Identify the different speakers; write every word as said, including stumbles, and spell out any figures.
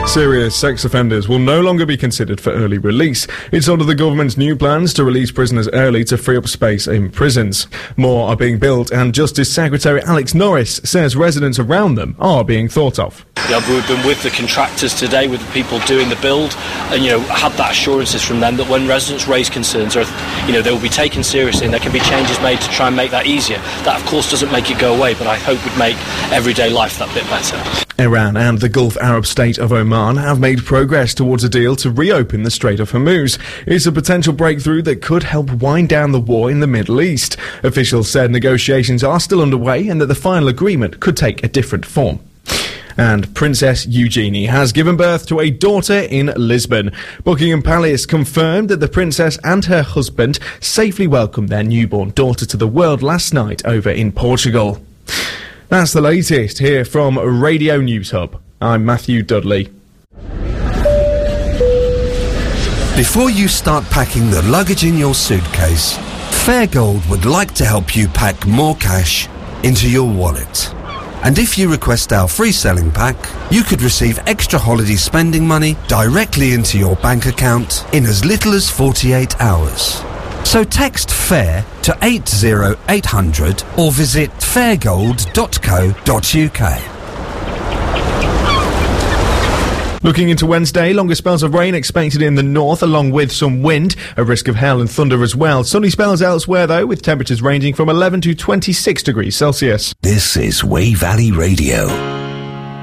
Speaker 1: Serious sex offenders will no longer be considered for early release. It's under the government's new plans to release prisoners early to free up space in prisons. More are being built, and Justice Secretary Alex Norris says residents around them are being thought of.
Speaker 2: Yeah, we've been with the contractors today, with the people doing the build, and, you know, had that assurances from them that when residents raise concerns, or, you know, they will be taken seriously and there can be changes made to try and make that easier. That, of course, doesn't make it go away, but I hope would make everyday life that bit better.
Speaker 1: Iran and the Gulf Arab state of Oman have made progress towards a deal to reopen the Strait of Hormuz. It's a potential breakthrough that could help wind down the war in the Middle East. Officials said negotiations are still underway and that the final agreement could take a different form. And Princess Eugenie has given birth to a daughter in Lisbon. Buckingham Palace confirmed that the princess and her husband safely welcomed their newborn daughter to the world last night over in Portugal. That's the latest here from Radio News Hub. I'm Matthew Dudley.
Speaker 3: Before you start packing the luggage in your suitcase, Fairgold would like to help you pack more cash into your wallet. And if you request our free selling pack, you could receive extra holiday spending money directly into your bank account in as little as forty-eight hours. So text FAIR to eight zero eight hundred or visit fairgold dot co dot uk.
Speaker 1: Looking into Wednesday, longer spells of rain expected in the north along with some wind, a risk of hail and thunder as well. Sunny spells elsewhere though, with temperatures ranging from eleven to twenty-six degrees Celsius.
Speaker 4: This is Wey Valley Radio.